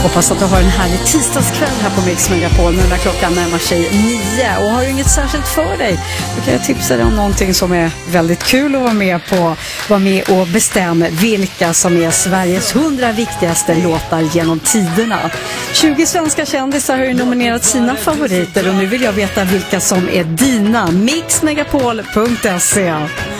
Hoppas att du har en härlig tisdagskväll här på Mix Megapol när klockan närmar sig 9. Och har du inget särskilt för dig, då kan jag tipsa dig om någonting som är väldigt kul att vara med på. Var med och bestäm vilka som är Sveriges 100 viktigaste låtar genom tiderna. 20 svenska kändisar har ju nominerat sina favoriter och nu vill jag veta vilka som är dina. Mixmegapol.se